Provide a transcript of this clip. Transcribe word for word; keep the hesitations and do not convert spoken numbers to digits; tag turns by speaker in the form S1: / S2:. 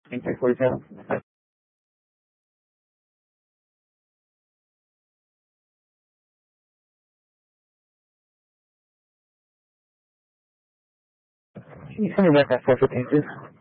S1: Thank you for your help. Can you send me back that four fifteen, please?